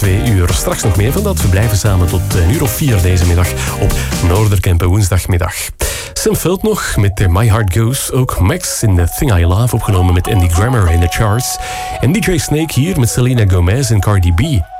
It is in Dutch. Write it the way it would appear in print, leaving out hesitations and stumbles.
2 uur. Straks nog meer van dat. We blijven samen tot 1:04 deze middag op Noorderkempen woensdagmiddag. Sam Veld nog met My Heart Goes. Ook Max in The Thing I Love, opgenomen met Andy Grammer in de charts. En DJ Snake hier met Selena Gomez en Cardi B.